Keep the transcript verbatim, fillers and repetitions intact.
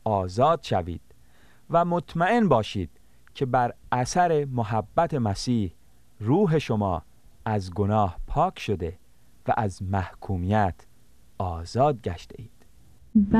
آزاد شوید و مطمئن باشید که بر اثر محبت مسیح روح شما از گناه پاک شده و از محکومیت آزاد گشته اید.